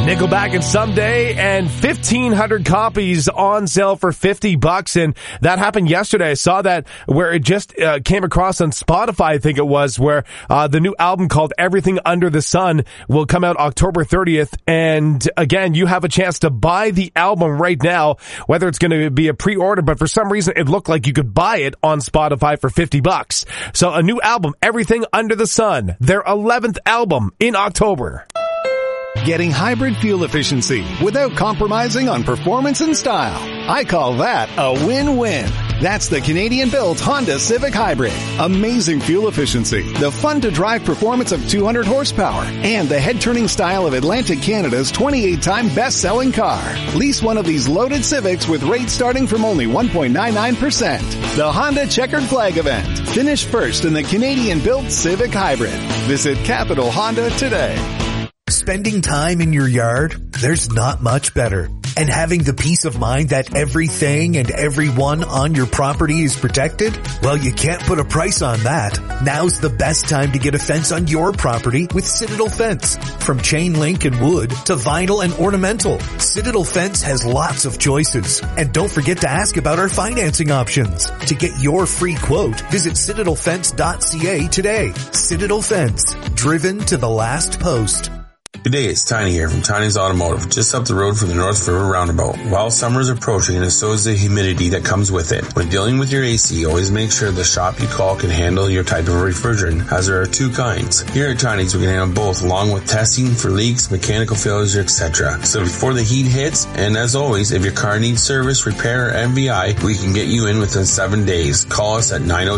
Nickelback and Someday, and 1,500 copies on sale for $50. And that happened yesterday. I saw that where it just came across on Spotify, I think it was, where the new album called Everything Under the Sun will come out October 30th. And again, you have a chance to buy the album right now, whether it's going to be a pre-order, but for some reason it looked like you could buy it on Spotify for $50. So a new album, Everything Under the Sun, their 11th album in October. Getting hybrid fuel efficiency without compromising on performance and style. I call that a win-win. That's the Canadian-built Honda Civic Hybrid. Amazing fuel efficiency, the fun-to-drive performance of 200 horsepower, and the head-turning style of Atlantic Canada's 28-time best-selling car. Lease one of these loaded Civics with rates starting from only 1.99%. The Honda Checkered Flag event. Finish first in the Canadian-built Civic Hybrid. Visit Capital Honda today. Spending time in your yard, there's not much better. And having the peace of mind that everything and everyone on your property is protected? Well, you can't put a price on that. Now's the best time to get a fence on your property with Citadel Fence. From chain link and wood to vinyl and ornamental, Citadel Fence has lots of choices. And don't forget to ask about our financing options. To get your free quote, visit citadelfence.ca today. Citadel Fence, driven to the last post. Good day, it's Tiny here from Tiny's Automotive, just up the road from the North River Roundabout. While summer is approaching, and so is the humidity that comes with it. When dealing with your AC, always make sure the shop you call can handle your type of refrigerant, as there are two kinds. Here at Tiny's, we can handle both, along with testing for leaks, mechanical failures, etc. So before the heat hits, and as always, if your car needs service, repair, or MVI, we can get you in within 7 days. Call us at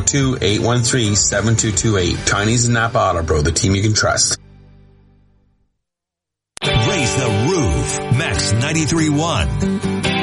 902-813-7228. Tiny's and Napa Auto Pro, the team you can trust. Raise the roof. Max 93.1.